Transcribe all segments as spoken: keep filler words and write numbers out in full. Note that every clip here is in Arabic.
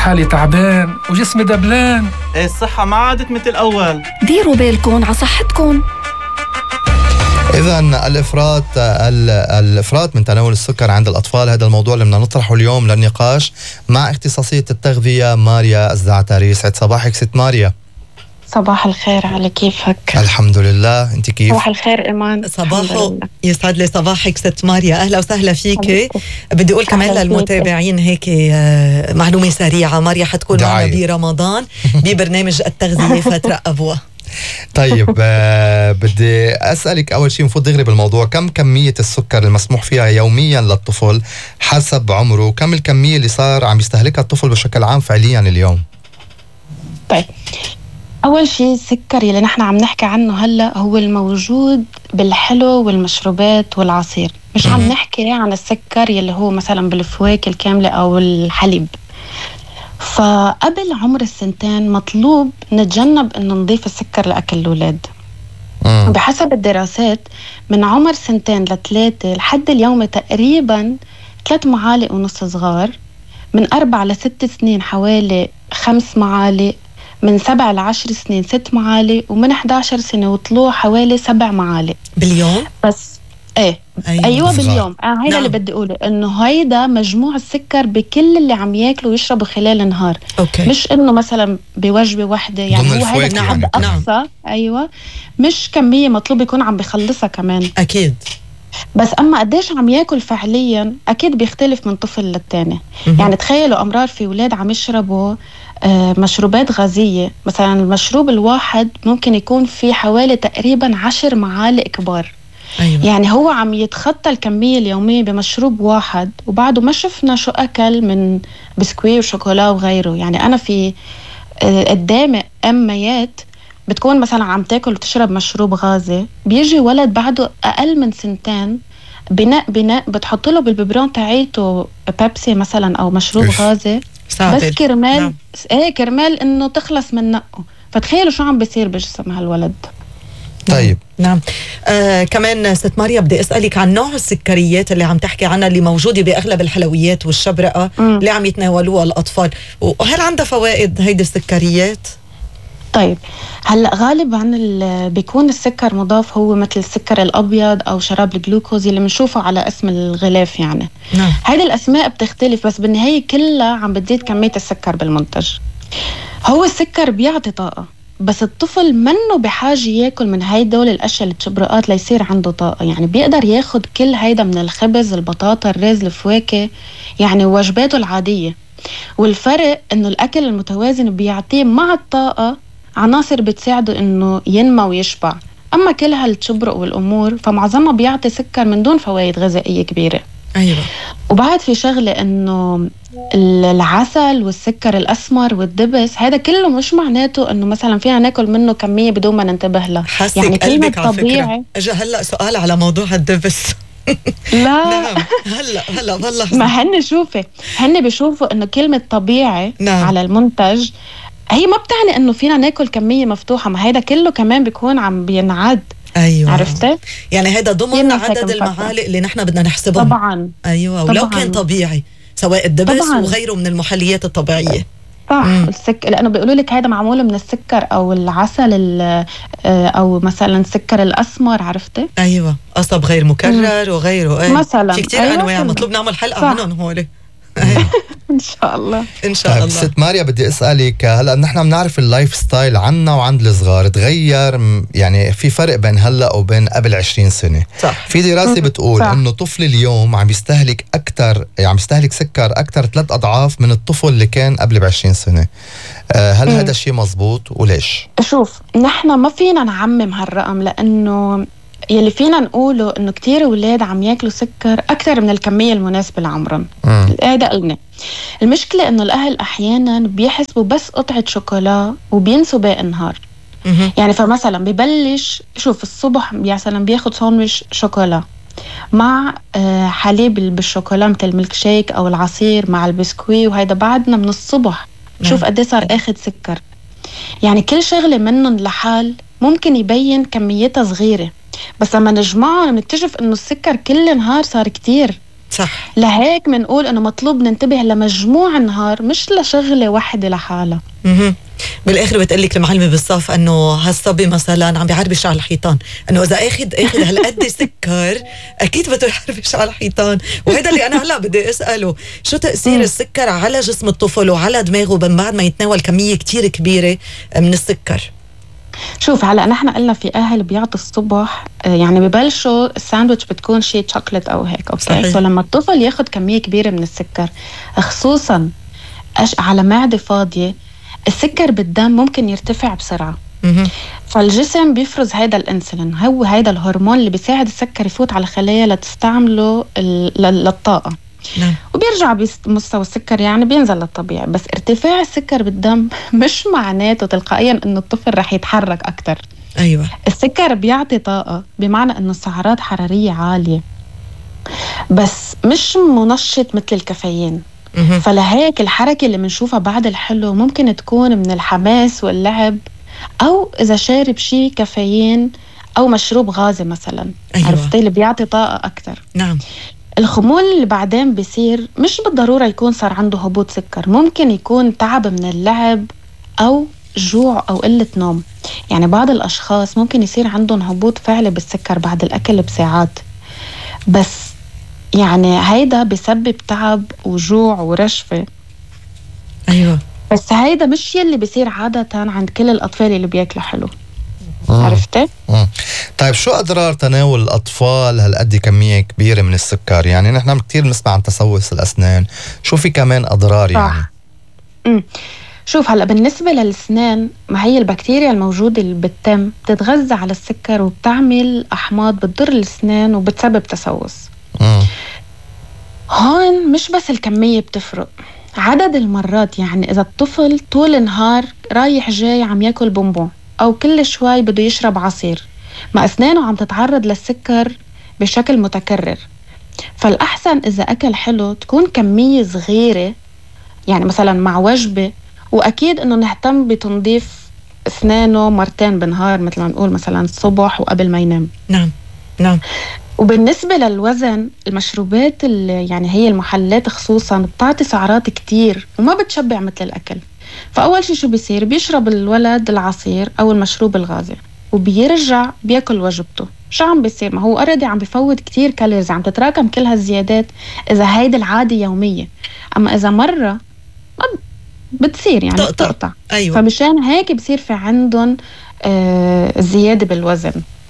حالي تعبان وجسمي دبلان. ايه الصحة ما عادت مثل الأول. ديروا بالكم على صحتكم. إذن الإفراط الإفراط من تناول السكر عند الأطفال، هذا الموضوع اللي بدنا نطرحه اليوم للنقاش مع اختصاصية التغذية ماريا الزعتري. يسعد صباحك ست ماريا. صباح الخير، على كيفك؟ الحمد لله، أنت كيف؟ صباح الخير إيمان. صباحو يسعد لي صباحك ست ماريا، أهلا وسهلا فيك. بدي أقول كمان للمتابعين هيك معلومة سريعة، ماريا حتكون معنا برمضان ببرنامج التغذية فترقبوها. طيب آه بدي أسألك أول شيء نفوت دغري بالموضوع، كم كمية السكر المسموح فيها يوميا للطفل حسب عمره؟ كم الكمية اللي صار عم يستهلكها الطفل بشكل عام فعليا اليوم؟ طيب أول شيء السكر اللي نحن عم نحكي عنه هلأ هو الموجود بالحلو والمشروبات والعصير، مش عم نحكي عن السكر اللي هو مثلا بالفواكه الكاملة أو الحليب. فقبل عمر السنتين مطلوب نتجنب أن نضيف السكر لأكل الأولاد. بحسب الدراسات من عمر سنتين لثلاثة لحد اليوم تقريبا ثلاث معالق ونص صغار، من أربع لست سنين حوالي خمس معالق، من سبع لعشر سنين ست معالق، ومن إحدى عشرة سنة وطلوع حوالي سبع معالق باليوم. بس ايه ايوه, أيوة باليوم. آه هيدا نعم. اللي بدي اقوله انه هيدا مجموع السكر بكل اللي عم ياكلوا ويشربوا خلال النهار. أوكي. مش انه مثلا بوجبه واحده، يعني هو هيدا نعم. حد اقصى. نعم. ايوه مش كميه مطلوب يكون عم بخلصها كمان اكيد. بس اما قديش عم ياكل فعليا اكيد بيختلف من طفل للتاني. يعني تخيلوا امرار في اولاد عم يشربوا آه مشروبات غازيه، مثلا المشروب الواحد ممكن يكون فيه حوالي تقريبا عشر معالق كبار. أيوة. يعني هو عم يتخطى الكمية اليومية بمشروب واحد، وبعده ما شفنا شو أكل من بسكوي وشوكولا وغيره. يعني أنا في قدامي أميات بتكون مثلا عم تاكل وتشرب مشروب غازي، بيجي ولد بعده أقل من سنتين بناء بناء بتحط له بالببرون تاعيته بيبسي مثلا أو مشروب إيش. غازي بس كرمال نعم. ايه كرمال إنه تخلص من نقه. فتخيلوا شو عم بيصير بجسم هالولد. طيب نعم. آه كمان ست ماريا بدي أسألك عن نوع السكريات اللي عم تحكي عنها اللي موجودة بأغلب الحلويات والشبرقة م. اللي عم يتناولوها الأطفال، وهل عندها فوائد هيدي السكريات؟ طيب هلا غالبا بيكون السكر مضاف هو مثل السكر الأبيض أو شراب الجلوكوز اللي بنشوفه على اسم الغلاف. يعني نعم. هيدي الأسماء بتختلف بس بالنهاية كلها عم بتزيد كمية السكر بالمنتج. هو السكر بيعطي طاقة، بس الطفل منه بحاجة ياكل من هيدول الأشياء التشبرقات ليصير عنده طاقة. يعني بيقدر ياخد كل هيدا من الخبز، البطاطا، الرز، الفواكه، يعني وجباته العادية. والفرق إنه الأكل المتوازن بيعطيه مع الطاقة عناصر بتساعده إنه ينمى ويشبع. أما كل هالتشبرق والأمور فمعظمها بيعطي سكر من دون فوائد غذائية كبيرة. أيوة. وبعد في شغلة إنه العسل والسكر الأسمر والدبس هذا كله مش معناته إنه مثلا فينا ناكل منه كمية بدون ما ننتبه له. يعني كلمة طبيعي. أجا هلأ سؤال على موضوع الدبس. لا نعم. هلا هلا والله ما هن شوفي هن بيشوفوا إنه كلمة طبيعي نعم. على المنتج هي ما بتعني إنه فينا ناكل كمية مفتوحة، ما هيدا كله كمان بيكون عم بينعد. أيوة. عرفتي؟ يعني هذا ضمن عدد المعالق اللي نحن بدنا نحسبهم. طبعا. أيوة. ولو طبعاً. كان طبيعي سواء الدبس طبعاً. وغيره من المحليات الطبيعية. صح. السك... لأنه بيقولوا لك هذا معمول من السكر أو العسل أو مثلا السكر الأسمر. عرفتي؟ أيوة. قصب غير مكرر مم. وغيره. أيه. مثلا في كتير أيوة أنواع مطلوب نعمل حلقة عنهم هولي. إن شاء الله إن شاء طيب الله. ست ماريا بدي أسألك، هلأ نحن بنعرف اللايف ستايل عنا وعند الصغار تغير، يعني في فرق بين هلأ وبين قبل عشرين سنة. صح. في دراسة بتقول صح. إنه طفل اليوم عم يستهلك أكتر، عم يستهلك سكر أكتر ثلاث أضعاف من الطفل اللي كان قبل بعشرين سنة. أه هل هذا الشيء مزبوط وليش؟ شوف نحن ما فينا نعمم هالرقم، لأنه يلي فينا نقوله إنه كتير أولاد عم ياكلوا سكر أكثر من الكمية المناسبة لعمرهم. هذا قلنا. المشكلة إنه الأهل أحيانا بيحسبوا بس قطعة شوكولا وبينسوا باقي النهار. يعني فمثلا ببلش شوف الصبح مثلا بياخد ساندويش شوكولا مع حليب بالشوكولا مثل الميلك شيك أو العصير مع البسكوي، وهيدا بعدنا من الصبح. شوف قد ايه صار اخد سكر. يعني كل شغلة منهم لحال ممكن يبين كميتها صغيرة، بس لما نجمعهم بنكتشف انه السكر كل نهار صار كتير. صح. لهيك منقول انه مطلوب ننتبه لمجموع النهار مش لشغله واحده لحالها. مهم. بالاخر بتقلك المعلمه بالصف انه هالصبي مثلا عم بيعربش على الحيطان، انه اذا اخذ اخذ هالقد سكر اكيد بده يعربش على الحيطان. وهذا اللي انا هلا بدي اساله، شو تاثير السكر على جسم الطفل وعلى دماغه من بعد ما يتناول كميه كتير كبيره من السكر؟ شوف هلا نحن قلنا في اهل بيعطوا الصبح يعني ببلشوا الساندويتش بتكون شيء شوكليت او هيك، اوكي. فلما الطفل ياخذ كميه كبيره من السكر خصوصا على معده فاضيه، السكر بالدم ممكن يرتفع بسرعه. فالجسم بيفرز هيدا الانسولين، هو هيدا الهرمون اللي بيساعد السكر يفوت على الخلايا لتستعمله للطاقه. نعم. وبيرجع بمستوى السكر يعني بينزل للطبيعي. بس ارتفاع السكر بالدم مش معناته تلقائيا انه الطفل رح يتحرك اكتر. ايوه، السكر بيعطي طاقه بمعنى انه سعرات حراريه عاليه، بس مش منشط مثل الكافيين. مه. فلهيك الحركه اللي بنشوفها بعد الحلو ممكن تكون من الحماس واللعب، او اذا شارب شيء كافيين او مشروب غازي مثلا. أيوة. عرفتي اللي بيعطي طاقه اكتر. نعم. الخمول اللي بعدين بيصير مش بالضرورة يكون صار عنده هبوط سكر، ممكن يكون تعب من اللعب أو جوع أو قلة نوم. يعني بعض الأشخاص ممكن يصير عندهم هبوط فعلي بالسكر بعد الأكل بساعات، بس يعني هيدا بيسبب تعب وجوع ورشفة. أيوة. بس هيدا مش يلي بيصير عادة عند كل الأطفال اللي بياكلوا حلو. عرفتي؟ طيب شو أضرار تناول الأطفال هالقد كمية كبيرة من السكر؟ يعني نحن كتير بنسمع عن تسوس الأسنان، شو في كمان أضرار يعني؟ امم شوف هلا بالنسبة للأسنان، ما هي البكتيريا الموجودة اللي بالتم بتتغذى على السكر وبتعمل أحماض بتضر الأسنان وبتسبب تسوس. مم. هون مش بس الكمية بتفرق، عدد المرات. يعني إذا الطفل طول النهار رايح جاي عم ياكل بونبون أو كل شوي بده يشرب عصير، ما أسنانه عم تتعرض للسكر بشكل متكرر، فالأحسن إذا أكل حلو تكون كمية صغيرة، يعني مثلا مع وجبة. وأكيد إنه نهتم بتنظيف أسنانه مرتين بالنهار، مثل ما نقول مثلا الصبح وقبل ما ينام. نعم نعم. وبالنسبة للوزن، المشروبات اللي يعني هي المحلات خصوصا بتعطي سعرات كتير وما بتشبع مثل الأكل. فأول شيء شو بيصير؟ بيشرب الولد العصير أو المشروب الغازي وبيرجع بياكل وجبته. شو عم بيصير؟ ما هو أوريدي عم بيفوت كتير كالوريز، عم تتراكم كل هالزيادات إذا هيدي العادة يومية. أما إذا مرة ما بتصير يعني تقطع. بتقطع. أيوة. فمشان هيك بصير في عندهم آه زيادة بالوزن.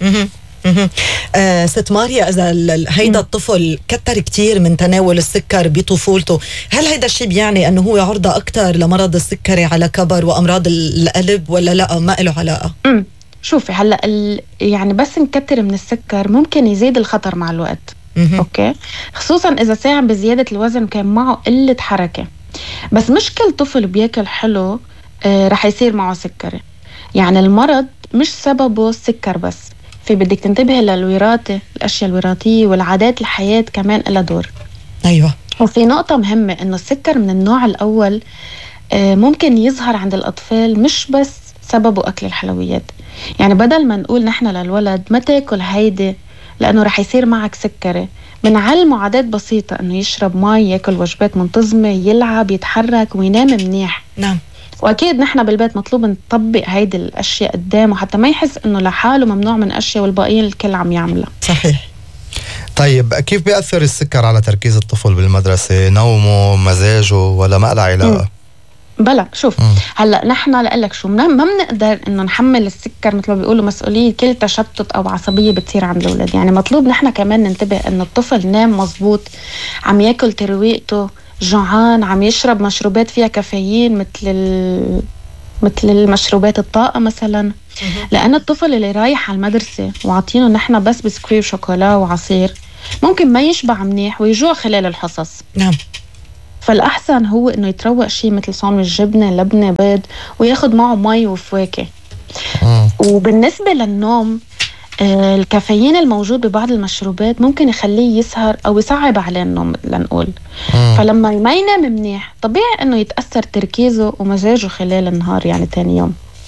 آه ست ماريا، إذا هيدا الطفل كتر كتير من تناول السكر بطفولته، هل هيدا الشيء بيعني أنه هو عرضة أكتر لمرض السكري على كبر وأمراض القلب، ولا لا ما له علاقة؟ امم شوفي هلا يعني بس نكتر من السكر ممكن يزيد الخطر مع الوقت. مم. أوكي، خصوصا إذا ساهم بزيادة الوزن كان معه قلة حركة. بس مش كل طفل بياكل حلو آه رح يصير معه سكري. يعني المرض مش سببه السكر بس، في بدك تنتبه للوراثة، الأشياء الوراثية والعادات الحياة كمان لها دور. أيوة. وفي نقطة مهمة إنه السكر من النوع الأول آه ممكن يظهر عند الأطفال مش بس سببه أكل الحلويات. يعني بدل ما نقول نحن للولد ما تاكل هيدي لأنه رح يصير معك سكري، بنعلمه عادات بسيطة، إنه يشرب مي، ياكل وجبات منتظمة، يلعب، يتحرك وينام منيح. نعم. وأكيد نحن بالبيت مطلوب نطبق هيدي الأشياء قدامه حتى ما يحس إنه لحاله ممنوع من أشياء والباقيين الكل عم يعملها. صحيح. طيب كيف بيأثر السكر على تركيز الطفل بالمدرسة؟ نومه، مزاجه، ولا ما لها علاقة؟ بلا شوف م. هلا نحن لقلك شو ما بنقدر انه نحمل السكر مثل ما بيقولوا مسؤوليه كل تشتت او عصبيه بتصير عند الاولاد. يعني مطلوب نحن كمان ننتبه انه الطفل نام مزبوط، عم ياكل ترويقته، جوعان، عم يشرب مشروبات فيها كافيين مثل ال... مثل المشروبات الطاقه مثلا. م. لان الطفل اللي رايح على المدرسه وعاطينه نحن بس بسكوي وشوكولا وعصير ممكن ما يشبع منيح ويجوع خلال الحصص. نعم. فالأحسن هو إنه يتروق شيء مثل ساندويتش جبنة، لبنة، بيض، وياخد معه مي وفواكه. وبالنسبة للنوم، آه الكافيين الموجود ببعض المشروبات ممكن يخليه يسهر أو يصعب عليه النوم لنقول. مم. فلما ما ينام منيح طبيعي إنه يتأثر تركيزه ومزاجه خلال النهار يعني تاني يوم.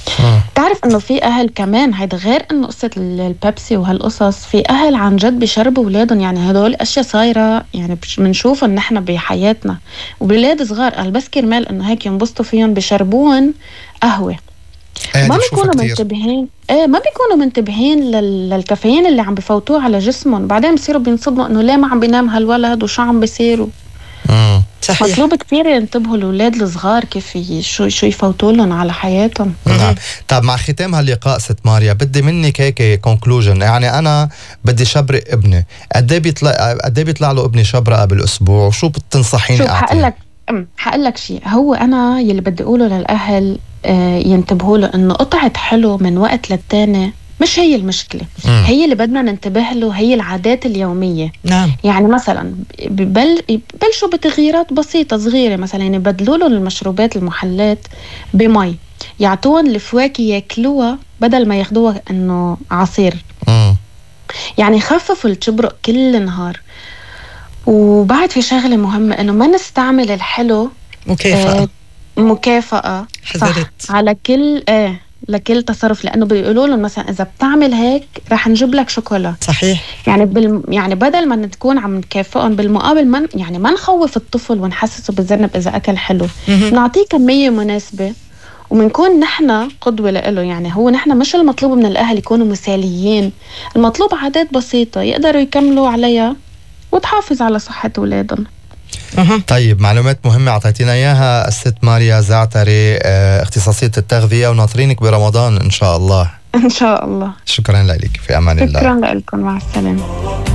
تعرف انه في اهل كمان، هيدا غير انه قصه البيبسي وهالقصص، في اهل عن جد بيشربوا اولادهم. يعني هدول اشياء صايره يعني بنشوفها نحن بحياتنا، وبولاد صغار قال بس كرمال انه هيك ينبسطوا فيهم بيشربون قهوه. ايه ما بيكونوا منتبهين، ايه ما بيكونوا منتبهين لل... للكافيين اللي عم بفوتوه على جسمهم. بعدين بصيروا بينصدموا انه ليه ما عم بينام هالولد وشو عم بيصيروا. امم صحيح. مطلوب كثير ينتبهوا الاولاد الصغار كيف ي... شو شو يفوتوا لهم على حياتهم. نعم. طب مع ختام هاللقاء ست ماريا، بدي منك هيك كونكلوجن. يعني انا بدي شبرق ابني، قد ايه بيطلع قد ايه بيطلع له ابني شبرقه بالاسبوع، وشو بتنصحيني اعمل؟ حقول لك حقول لك شيء، هو انا يلي بدي اقوله للاهل آه ينتبهوا له انه قطعه حلو من وقت للتاني مش هي المشكله. م. هي اللي بدنا ننتبه له هي العادات اليوميه. نعم. يعني مثلا ببل ببلشوا بتغييرات بسيطه صغيره، مثلا يعني يبدلوا لهم المشروبات المحلات بمي، يعطوهم الفواكه ياكلوها بدل ما ياخدوها انه عصير. م. يعني خففوا التبرق كل نهار. وبعد في شغله مهمه، انه ما نستعمل الحلو مكافأة. آه مكافأة حذرت على كل ايه لكل تصرف، لانه بيقولوا لهم مثلا اذا بتعمل هيك رح نجيب لك شوكولا. صحيح. يعني بال... يعني بدل ما نكون عم نكافئهم بالمقابل، من يعني ما نخوف الطفل ونحسسه بالذنب اذا اكل حلو، نعطيه كميه مناسبه ومنكون نحن قدوه له. يعني هو نحن مش المطلوب من الاهل يكونوا مثاليين، المطلوب عادات بسيطه يقدروا يكملوا عليها وتحافظ على صحه اولادهم. أه. طيب معلومات مهمة أعطيتينا إياها الست ماريا زعتري، اه اختصاصية التغذية، وناطرينك برمضان إن شاء الله. إن شاء الله. شكرا لك، في أمان الله. شكرا لكم، مع السلامة.